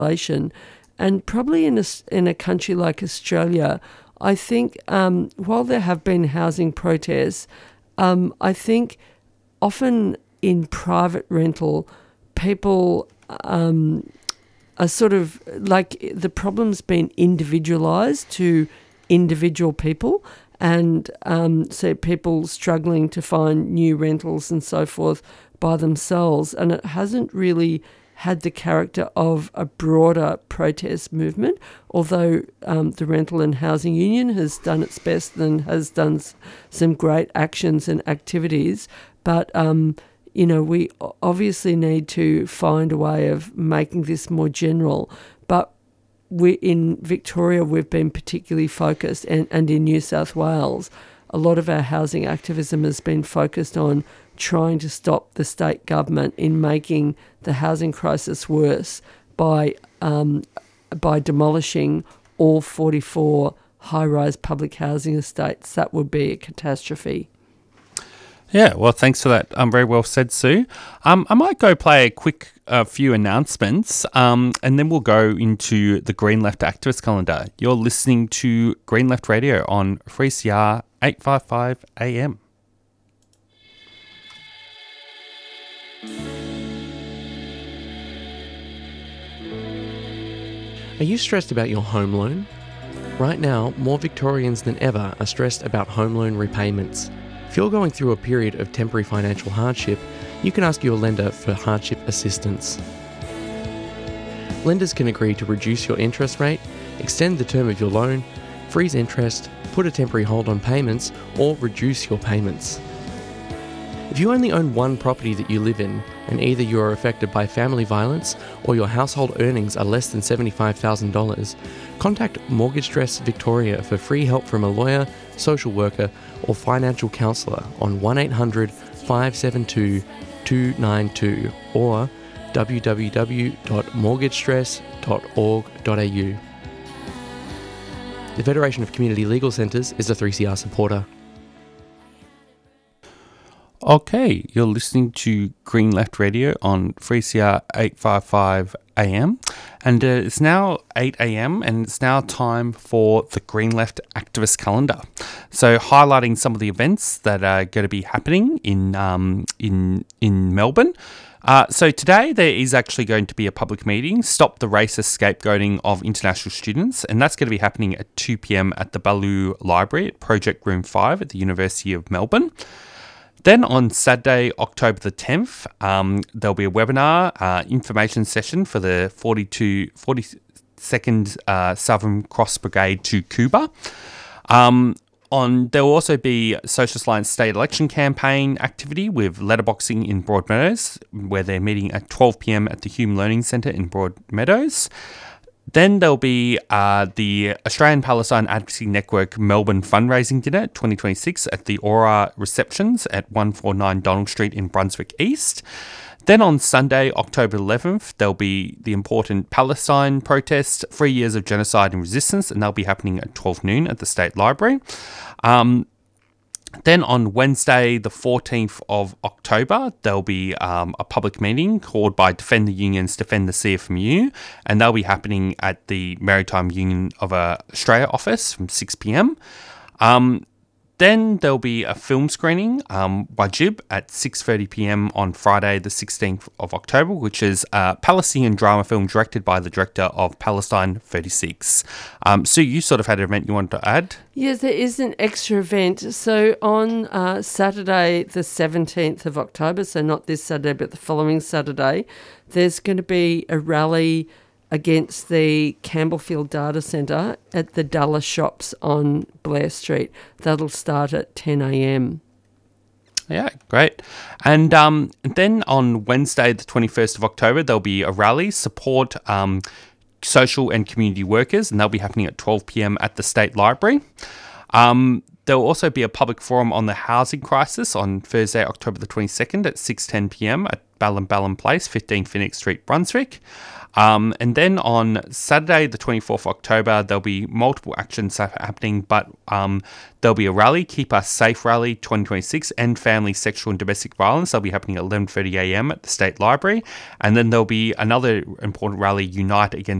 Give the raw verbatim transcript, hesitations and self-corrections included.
population. And probably in a, in a country like Australia, I think um, while there have been housing protests, um, I think often in private rental, people um, are sort of like the problem's been individualised to individual people, and um, so people struggling to find new rentals and so forth by themselves, and it hasn't really had the character of a broader protest movement, although um, the Rental and Housing Union has done its best and has done s- some great actions and activities. But, um, you know, we obviously need to find a way of making this more general. But we in Victoria, we've been particularly focused, and, and in New South Wales, a lot of our housing activism has been focused on trying to stop the state government in making the housing crisis worse by um, by demolishing all forty-four high-rise public housing estates. That would be a catastrophe. Yeah, well, thanks for that. Um, very well said, Sue. Um, I might go play a quick uh, few announcements, um, and then we'll go into the Green Left Activist Calendar. You're listening to Green Left Radio on three C R eight fifty-five A M. Are you stressed about your home loan? Right now, more Victorians than ever are stressed about home loan repayments. If you're going through a period of temporary financial hardship, you can ask your lender for hardship assistance. Lenders can agree to reduce your interest rate, extend the term of your loan, freeze interest, put a temporary hold on payments, or reduce your payments. If you only own one property that you live in, and either you are affected by family violence or your household earnings are less than seventy-five thousand dollars, contact Mortgage Stress Victoria for free help from a lawyer, social worker, or financial counsellor on one eight hundred five seven two two nine two or w w w dot mortgage stress dot org dot a u. The Federation of Community Legal Centres is a three C R supporter. Okay, you're listening to Green Left Radio on three C R eight fifty-five A M, and uh, it's now eight A M and it's now time for the Green Left Activist Calendar. So, highlighting some of the events that are going to be happening in um, in in Melbourne. Uh, so today there is actually going to be a public meeting, Stop the Racist Scapegoating of International Students, and that's going to be happening at two P M at the Ballou Library at Project Room five at the University of Melbourne. Then on Saturday, October the tenth, um, there'll be a webinar, uh, information session for the forty-two, forty-second uh, Southern Cross Brigade to Cuba. Um, on there will also be Socialist Alliance State Election Campaign activity with letterboxing in Broadmeadows, where they're meeting at twelve P M at the Hume Learning Centre in Broadmeadows. Then there'll be uh, the Australian Palestine Advocacy Network Melbourne Fundraising Dinner twenty twenty-six at the Aura Receptions at one forty-nine Donald Street in Brunswick East. Then on Sunday, October eleventh, there'll be the important Palestine protest, Three Years of Genocide and Resistance, and they'll be happening at twelve noon at the State Library. Um, Then on Wednesday, the fourteenth of October, there'll be um, a public meeting called by Defend the Unions, Defend the C F M U, and they'll be happening at the Maritime Union of uh, Australia office from six P M. Um, then there'll be a film screening, um, Wajib, at six thirty P M on Friday, the sixteenth of October, which is a Palestinian drama film directed by the director of Palestine thirty-six. Um, Sue, you sort of had an event you wanted to add? Yes, there is an extra event. So on uh, Saturday, the seventeenth of October, so not this Saturday, but the following Saturday, there's going to be a rally against the Campbellfield Data Centre at the Dulles Shops on Blair Street. That'll start at ten A M. Yeah, great. And um, then on Wednesday, the twenty-first of October, there'll be a rally, support um, social and community workers, and they'll be happening at twelve P M at the State Library. Um, There will also be a public forum on the housing crisis on Thursday, October the twenty-second at six ten p.m. at Ballum Ballum Place, fifteen Phoenix Street, Brunswick. Um, and then on Saturday, the twenty-fourth of October, there'll be multiple actions happening, but um, there'll be a rally, Keep Us Safe Rally twenty twenty-six, End Family Sexual and Domestic Violence. They'll be happening at eleven thirty a.m. at the State Library. And then there'll be another important rally, Unite Against